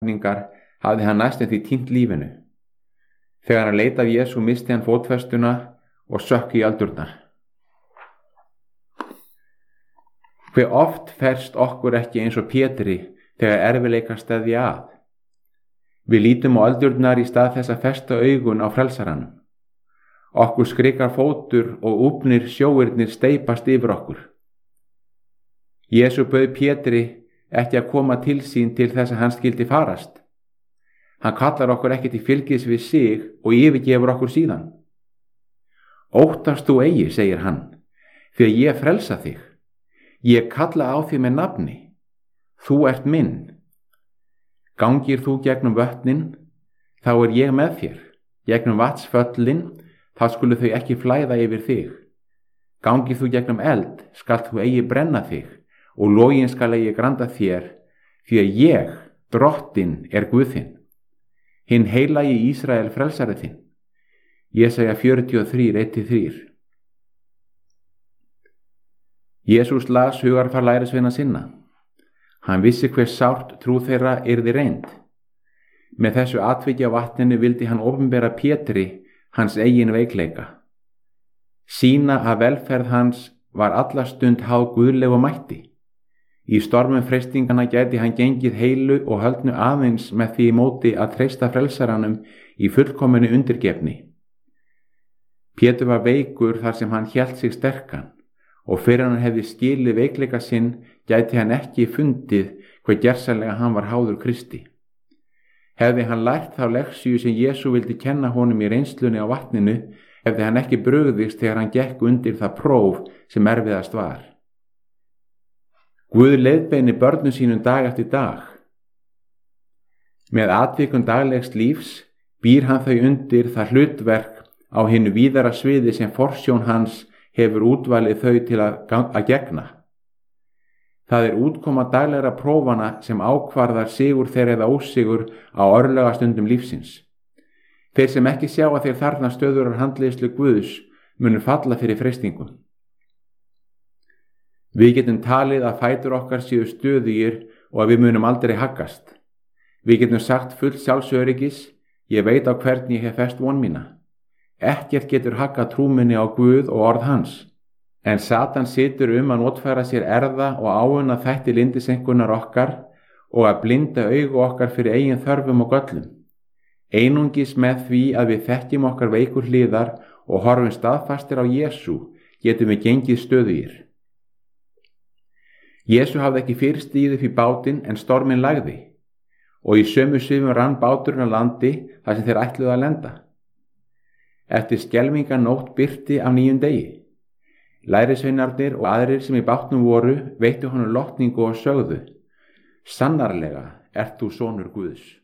hafningar hafði hann næstum því týnt lífinu. Þegar hann leit af Jesú missti hann fótfestuna og sökk í öldurnar. Hve oft ferst okkur ekki eins og Pétri þegar erfiðleikar steðja að. Við lítum á öldurnar í stað þess að festa augun á frelsaranum. Okkur skrikar fótur og úfnir sjóirnir steypast yfir okkur. Jesú bauð Pétri ekki að koma til sín til þess að hann skyldi farast. Hann kallar okkur ekki til fylgis við sig og yfirgefur okkur síðan. Óttast þú eigi, segir hann, því að ég frelsa þig. Ég kalla á þig með nafni. Þú ert minn. Gangir þú gegnum vötnin, þá er ég með þér. Gegnum vatnsföllin, þá skulu þau ekki flæða yfir þig. Gangir þú gegnum eld, skalt þú eigi brenna þig, og login skal eigi granda þér, því að ég, Drottinn, er Guð þinn. Hinn heilagi Ísrael frelsari þinn. Jesaja 43:1-3. Jesús las hugarfar lærisveina sinna. Hann vissi hver sárt trú þeirra yrði reynd. Með þessu atviki á vatninu vildi hann opinbera Pétri hans eigin veikleika. Sýna að velferð hans var alla stund háð guðlegu mætti. Í stormum freistingana gæti hann gengið heilu og höldnu aðeins með því móti að treysta frelsaranum í fullkominu undirgefni. Pétur var veikur þar sem hann hélt sig sterkan, og fyrir hann hefði skilið veikleika sinn gæti hann ekki fundið hvað gersamlega hann var háður Kristi. Hefði hann lært þá leksíu sem Jesú vildi kenna honum í reynslunni á vatninu, hefði hann ekki brugðist þegar hann gekk undir það próf sem erfiðast var. Guð leiðbeini börnum sínum dag eftir dag. Með atvikum daglegs lífs býr hann þau undir það hlutverk á hinu víðara sviði sem forsjón hans hefur útvalið þau til að gegna. Það er útkoma daglegra prófana sem ákvarðar sigur þeirra eða ósigur á örlagastundum lífsins. Þeir sem ekki sjá að þeir þarna stöðurar handleiðslu Guðs munu falla fyrir freistingum. Við getum talið að fætur okkar séu stöðugir og að við munum aldrei haggast. Við getum sagt full sjálfsöryggis, ég veit á hvern ég hef fest von mína. Ekkert getur haggað trú minni á Guð og orð hans. En Satan situr að notfæra sér erða og áunna þætti lyndisenkunnar okkar og að blinda augu okkar fyrir eigin þörfum og göllum. Einungis með því að við þekkjum okkar veikur hliðar og horfum staðfastir á Jesú getum við gengið stöðugir. Jesú hafði ekki fyrr stigið upp í bátinn en storminn lagði, og í sömu svifum rann báturinn á landi þar sem þeir ætluðu að lenda. Eftir skelfingarnótt birti af nýjum degi. Lærisveinarnir og aðrir sem í bátnum voru veittu honum lotningu og sögðu: Sannarlega ert þú sonur Guðs.